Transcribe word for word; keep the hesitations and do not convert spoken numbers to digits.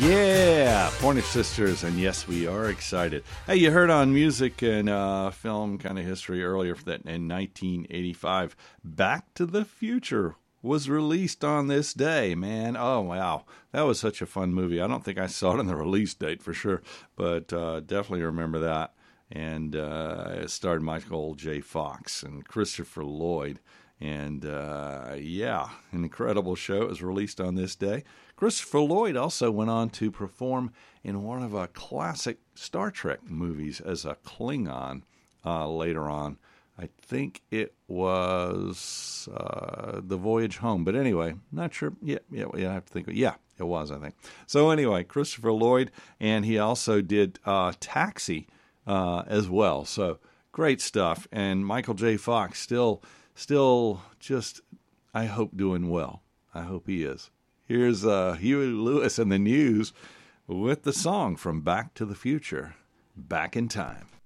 Yeah, Pointer Sisters, and yes, we are excited. Hey, you heard on music and uh, film kind of history earlier that in nineteen eighty-five, Back to the Future was released on this day, man. Oh, wow. That was such a fun movie. I don't think I saw it on the release date for sure, but uh, definitely remember that. And uh, it starred Michael J. Fox and Christopher Lloyd. And, uh, yeah, an incredible show. It was released on this day. Christopher Lloyd also went on to perform in one of a classic Star Trek movies as a Klingon uh, later on. I think it was uh, The Voyage Home. But anyway, not sure. Yeah, yeah, yeah, I have to think. Yeah, it was, I think. So anyway, Christopher Lloyd, and he also did uh, Taxi uh, as well. So great stuff. And Michael J. Fox still... Still just, I hope, doing well. I hope he is. Here's uh, Huey Lewis and the News with the song from Back to the Future, Back in Time.